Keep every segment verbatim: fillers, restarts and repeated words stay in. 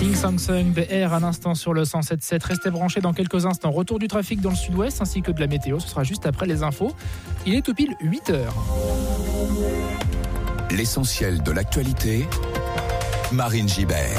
King Samsung B R à l'instant sur le cent sept sept. Restez branchés dans quelques instants. Retour du trafic dans le sud-ouest ainsi que de la météo. Ce sera juste après les infos. Il est tout pile huit heures. L'essentiel de l'actualité, Marine Gibert.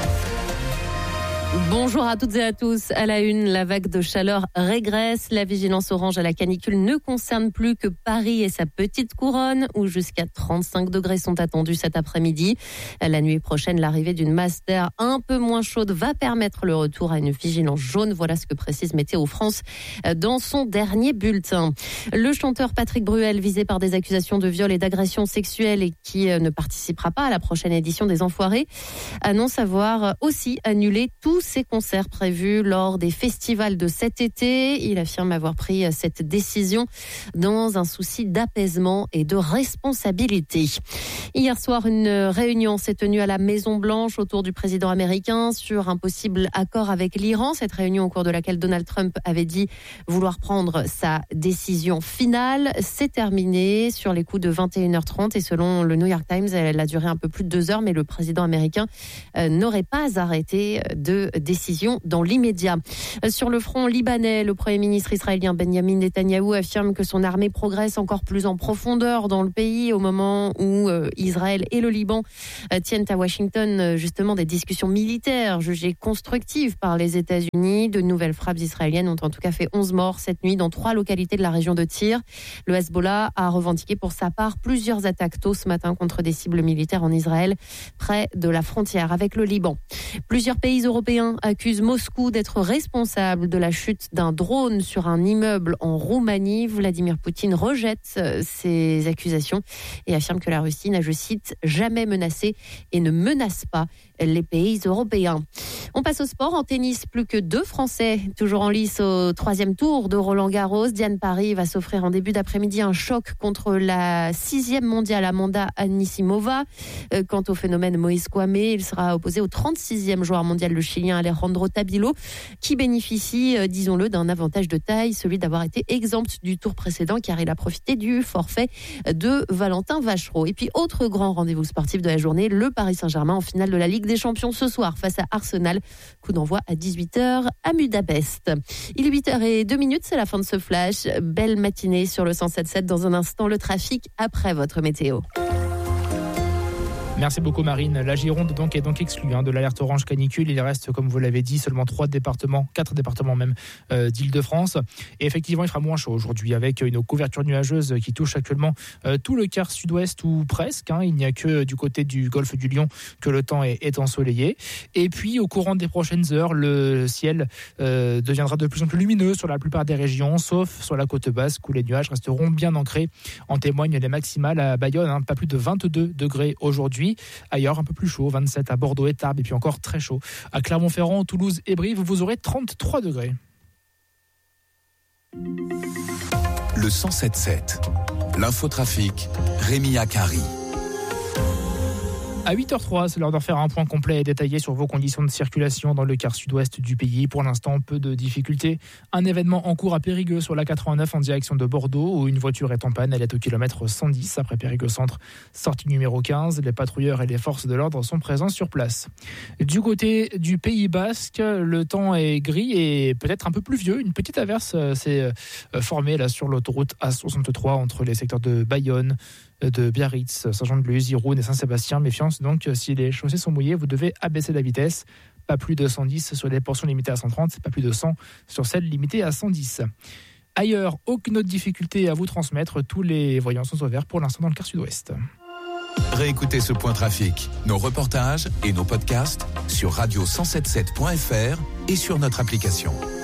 Bonjour à toutes et à tous. À la une, la vague de chaleur régresse. La vigilance orange à la canicule ne concerne plus que Paris et sa petite couronne, où jusqu'à trente-cinq degrés sont attendus cet après-midi. La nuit prochaine, l'arrivée d'une masse d'air un peu moins chaude va permettre le retour à une vigilance jaune. Voilà ce que précise Météo France dans son dernier bulletin. Le chanteur Patrick Bruel, visé par des accusations de viol et d'agression sexuelle et qui ne participera pas à la prochaine édition des Enfoirés, annonce avoir aussi annulé tous ses concerts prévus lors des festivals de cet été. Il affirme avoir pris cette décision dans un souci d'apaisement et de responsabilité. Hier soir, une réunion s'est tenue à la Maison-Blanche autour du président américain sur un possible accord avec l'Iran. Cette réunion au cours de laquelle Donald Trump avait dit vouloir prendre sa décision finale s'est terminée sur les coups de vingt et une heures trente et selon le New York Times, elle a duré un peu plus de deux heures, mais le président américain n'aurait pas arrêté de décision dans l'immédiat. Sur le front libanais, le Premier ministre israélien Benjamin Netanyahou affirme que son armée progresse encore plus en profondeur dans le pays au moment où euh, Israël et le Liban euh, tiennent à Washington euh, justement des discussions militaires jugées constructives par les États-Unis. De nouvelles frappes israéliennes ont en tout cas fait onze morts cette nuit dans trois localités de la région de Tyr. Le Hezbollah a revendiqué pour sa part plusieurs attaques tôt ce matin contre des cibles militaires en Israël près de la frontière avec le Liban. Plusieurs pays européens accuse Moscou d'être responsable de la chute d'un drone sur un immeuble en Roumanie. Vladimir Poutine rejette ces accusations et affirme que la Russie n'a, je cite, jamais menacé et ne menace pas les pays européens. On passe au sport. En tennis, plus que deux Français toujours en lice au troisième tour de Roland-Garros. Diane Parry va s'offrir en début d'après-midi un choc contre la sixième mondiale Amanda Anisimova. Quant au phénomène Moïse Kouame, il sera opposé au trente-sixième joueur mondial, le Chilien Alejandro Tabilo, qui bénéficie, disons-le, d'un avantage de taille, celui d'avoir été exempt du tour précédent car il a profité du forfait de Valentin Vachereau. Et puis, autre grand rendez-vous sportif de la journée, le Paris Saint-Germain en finale de la Ligue des Champions ce soir face à Arsenal. Coup d'envoi à dix-huit heures à Budapest. Il est huit heures zéro deux minutes, c'est la fin de ce flash. Belle matinée sur le cent sept sept. Dans un instant, le trafic après votre météo. Merci beaucoup Marine. La Gironde donc est donc exclue hein, de l'alerte orange canicule. Il reste, comme vous l'avez dit, seulement trois départements, quatre départements même euh, d'Île-de-France. Et effectivement, il fera moins chaud aujourd'hui avec une couverture nuageuse qui touche actuellement euh, tout le quart sud-ouest ou presque. Hein. Il n'y a que du côté du golfe du Lion que le temps est, est ensoleillé. Et puis, au courant des prochaines heures, le ciel euh, deviendra de plus en plus lumineux sur la plupart des régions, sauf sur la côte basque où les nuages resteront bien ancrés. En témoignent les maximales à Bayonne, hein, pas plus de vingt-deux degrés aujourd'hui. Ailleurs, un peu plus chaud, vingt-sept à Bordeaux et Tarbes, et puis encore très chaud. À Clermont-Ferrand, Toulouse et Brive, vous aurez trente-trois degrés. Le cent sept sept, l'infotrafic, Rémi Akari. À huit heures zéro trois, c'est l'heure d'en faire un point complet et détaillé sur vos conditions de circulation dans le quart sud-ouest du pays. Pour l'instant, peu de difficultés. Un événement en cours à Périgueux sur la quatre-vingt-neuf en direction de Bordeaux où une voiture est en panne. Elle est au kilomètre cent dix après Périgueux Centre, sortie numéro quinze. Les patrouilleurs et les forces de l'ordre sont présents sur place. Du côté du Pays Basque, le temps est gris et peut-être un peu pluvieux. Une petite averse s'est formée là sur l'autoroute A soixante-trois entre les secteurs de Bayonne, de Biarritz, Saint-Jean-de-Luz, Irun et Saint-Sébastien. Méfiance donc, si les chaussées sont mouillées, vous devez abaisser la vitesse. Pas plus de cent dix sur les portions limitées à cent trente, pas plus de cent sur celles limitées à cent dix. Ailleurs, aucune autre difficulté à vous transmettre. Tous les voyants sont au vert pour l'instant dans le quart sud-ouest. Réécoutez ce point trafic, nos reportages et nos podcasts sur radio cent soixante-dix-sept point f r et sur notre application.